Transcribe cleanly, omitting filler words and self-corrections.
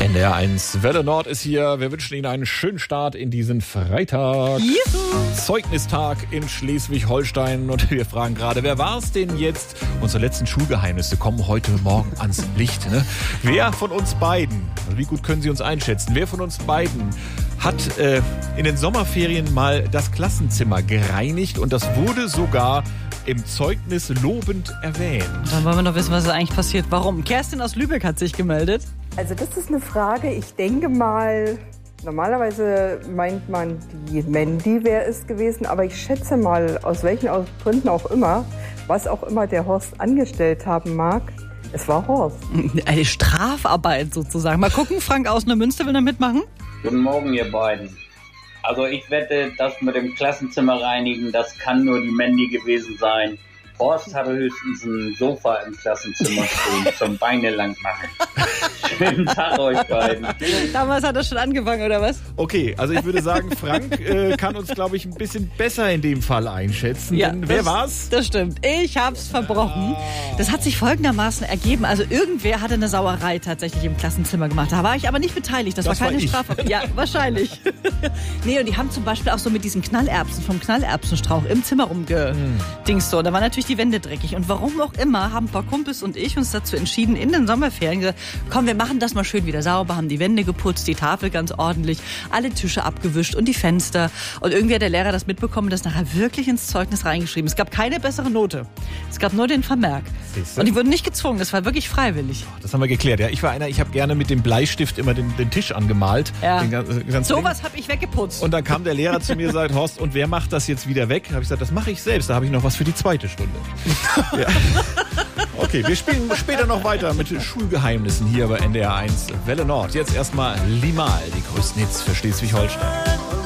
NDR1 Welle Nord ist hier. Wir wünschen Ihnen einen schönen Start in diesen Freitag. Juhu. Zeugnistag in Schleswig-Holstein. Und wir fragen gerade, wer war es denn jetzt? Unsere letzten Schulgeheimnisse kommen heute Morgen ans Licht. Ne? Wer von uns beiden, also wie gut können Sie uns einschätzen, wer von uns beiden hat in den Sommerferien mal das Klassenzimmer gereinigt und das wurde sogar im Zeugnis lobend erwähnt? Dann wollen wir noch wissen, was da eigentlich passiert. Warum? Kerstin aus Lübeck hat sich gemeldet. Also das ist eine Frage, ich denke mal, normalerweise meint man, die Mandy wäre es gewesen, aber ich schätze mal, aus welchen Gründen auch immer, was auch immer der Horst angestellt haben mag, es war Horst. Eine Strafarbeit sozusagen. Mal gucken, Frank aus Neumünster will da mitmachen. Guten Morgen, ihr beiden. Also ich wette, das mit dem Klassenzimmer reinigen, das kann nur die Mandy gewesen sein. Horst hatte höchstens ein Sofa im Klassenzimmer stehen zum Beine lang machen. Schönen Tag euch beiden. Damals hat er schon angefangen, oder was? Okay, also ich würde sagen, Frank kann uns, glaube ich, ein bisschen besser in dem Fall einschätzen. Ja, Denn wer war's? Das stimmt. Ich hab's verbrochen. Das hat sich folgendermaßen ergeben. Also irgendwer hatte eine Sauerei tatsächlich im Klassenzimmer gemacht. Da war ich aber nicht beteiligt. Das war keine Strafe. Ja, wahrscheinlich. Nee, und die haben zum Beispiel auch so mit diesen Knallerbsen vom Knallerbsenstrauch im Zimmer rumgedingst. So, da war natürlich die Wände dreckig. Und warum auch immer haben ein paar Kumpels und ich uns dazu entschieden, in den Sommerferien gesagt, komm, wir machen das mal schön wieder sauber, haben die Wände geputzt, die Tafel ganz ordentlich, alle Tische abgewischt und die Fenster. Und irgendwie hat der Lehrer das mitbekommen und das nachher wirklich ins Zeugnis reingeschrieben. Es gab keine bessere Note. Es gab nur den Vermerk. Siehste? Und die wurden nicht gezwungen, das war wirklich freiwillig. Das haben wir geklärt. Ja, ich habe gerne mit dem Bleistift immer den Tisch angemalt. Ja. Den Sowas habe ich weggeputzt. Und dann kam der Lehrer zu mir und sagt, Horst, und wer macht das jetzt wieder weg? Da habe ich gesagt, das mache ich selbst. Da habe ich noch was für die zweite Stunde. Ja. Okay, wir spielen später noch weiter mit Schulgeheimnissen hier bei NDR1 Welle Nord. Jetzt erstmal Limal, die größten Hits für Schleswig-Holstein.